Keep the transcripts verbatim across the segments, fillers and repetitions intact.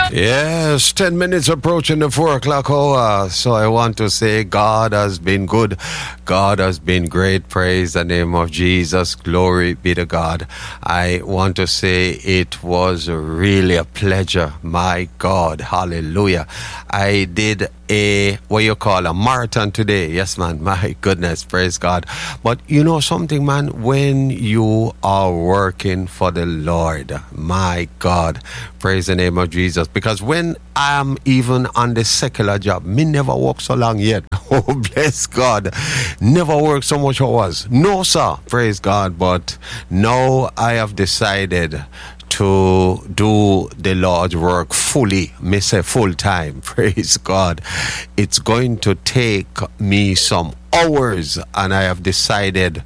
Yes, ten minutes approaching the four o'clock hour. So I want to say God has been good. God has been great. Praise the name of Jesus. Glory be to God. I want to say it was really a pleasure. My God. Hallelujah. I did a, what you call a marathon today. Yes, man. My goodness. Praise God. But you know something, man? When you are working for the Lord, my God, praise the name of Jesus. Because when I'm even on the secular job, me never work so long yet. Oh, bless God. Never worked so much hours. No, sir. Praise God. But now I have decided to do the Lord's work fully, me say full time. Praise God. It's going to take me some hours, and I have decided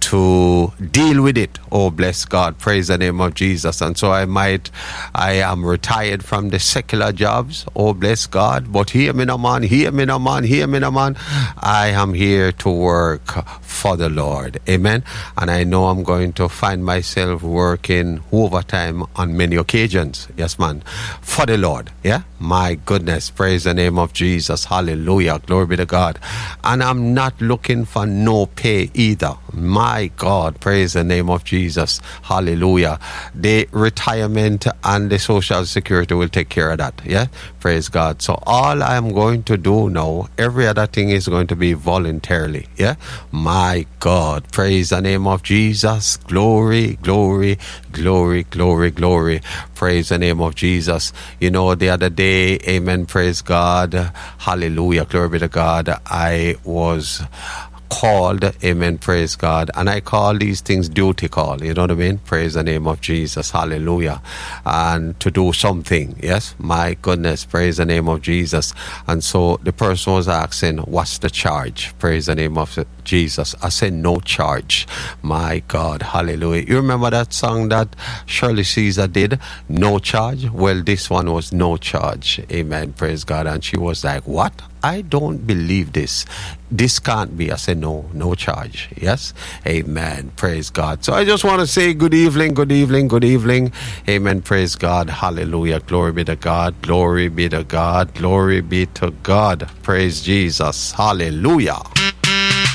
to deal with it. Oh, bless God. Praise the name of Jesus. And so I might, I am retired from the secular jobs. Oh, bless God. But hear me, no man, hear me, no man, hear me, no man. I am here to work for the Lord. Amen. And I know I'm going to find myself working overtime on many occasions. Yes, man. For the Lord. Yeah. My goodness. Praise the name of Jesus. Hallelujah. Glory be to God. And I'm not looking for no pay either. My God, praise the name of Jesus. Hallelujah. The retirement and the social security will take care of that. Yeah. Praise God. So all I'm going to do now, every other thing is going to be voluntarily. Yeah. My God, praise the name of Jesus. Glory, glory, glory, glory, glory. Praise the name of Jesus. You know, the other day, amen, praise God. Hallelujah. Glory be to God. I was called, amen, praise God, and I call these things duty call, you know what I mean, praise the name of Jesus, hallelujah, and to do something, yes, my goodness, praise the name of Jesus. And so the person was asking, what's the charge? Praise the name of Jesus. I said, no charge. My God, hallelujah. You remember that song that Shirley Caesar did, no charge? Well, this one was no charge, amen, praise God. And she was like, what? I don't believe this. This can't be. I said, no, no charge. Yes. Amen. Praise God. So I just want to say good evening, good evening, good evening. Amen. Praise God. Hallelujah. Glory be to God. Glory be to God. Glory be to God. Praise Jesus. Hallelujah.